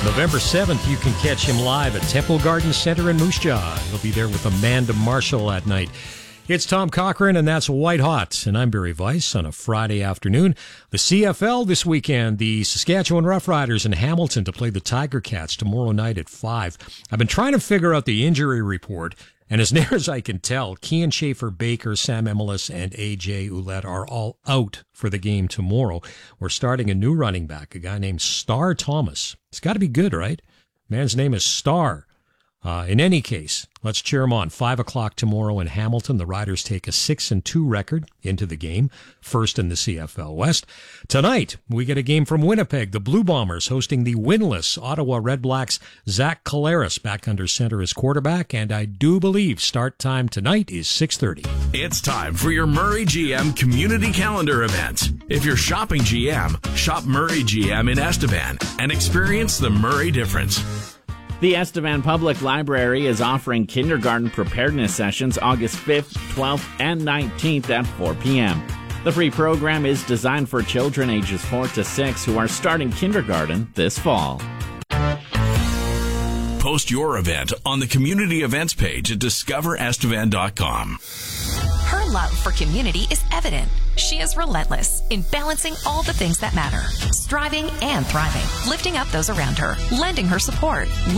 November 7th, you can catch him live at Temple Garden Center in Moose Jaw. He'll be there with Amanda Marshall that night. It's Tom Cochran, and that's White Hot. And I'm Barry Weiss on a Friday afternoon. The CFL this weekend, the Saskatchewan Roughriders in Hamilton to play the Tiger Cats tomorrow night at 5. I've been trying to figure out the injury report, and as near as I can tell, Kian Schaefer-Baker, Sam Emelis, and A.J. Ouellette are all out for the game tomorrow. We're starting a new running back, a guy named Star Thomas. It's got to be good, right? Man's name is Star. In any case, let's cheer him on. 5 o'clock tomorrow in Hamilton. The Riders take a 6-2 record into the game, first in the CFL West. Tonight, we get a game from Winnipeg. The Blue Bombers hosting the winless Ottawa Redblacks. Zach Collaros back under center as quarterback, and I do believe start time tonight is 6:30. It's time for your Murray GM community calendar event. If you're shopping GM, shop Murray GM in Estevan and experience the Murray difference. The Estevan Public Library is offering kindergarten preparedness sessions August 5th, 12th, and 19th at 4 p.m. The free program is designed for children ages 4 to 6 who are starting kindergarten this fall. Post your event on the community events page at discoverestevan.com. Her love for community is evident. She is relentless in balancing all the things that matter, striving and thriving, lifting up those around her, lending her support,